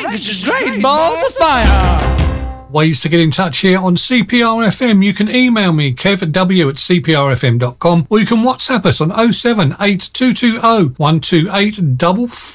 This is great. Balls of fire. Ways to get in touch here on CPRFM. You can email me, kevw@cprfm.com, or you can WhatsApp us on 078 220 128